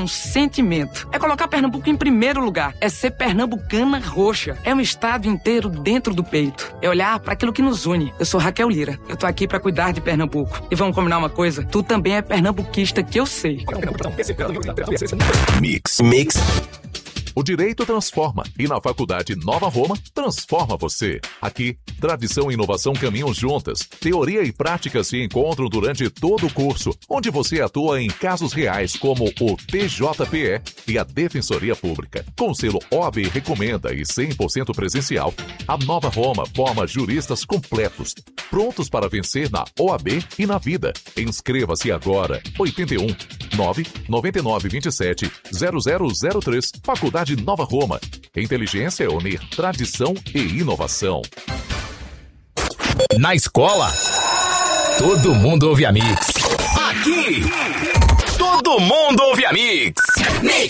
um sentimento. É colocar Pernambuco em primeiro lugar. É ser pernambucana roxa. É um estado inteiro dentro do peito. É olhar para aquilo que nos une. Eu sou Raquel Lira. Eu tô aqui para cuidar de Pernambuco. E vamos combinar uma coisa? Tu também é pernambuquista, que eu sei. Mix. O direito transforma e na Faculdade Nova Roma transforma você. Aqui, tradição e inovação caminham juntas. Teoria e prática se encontram durante todo o curso, onde você atua em casos reais como o TJPE e a Defensoria Pública. Com selo OAB Recomenda e 100% presencial, a Nova Roma forma juristas completos, prontos para vencer na OAB e na vida. Inscreva-se agora. 81 999 27 0003, Faculdade Nova Roma. Inteligência é unir tradição e inovação. Na escola, todo mundo ouve a Mix. Aqui, todo mundo ouve a Mix.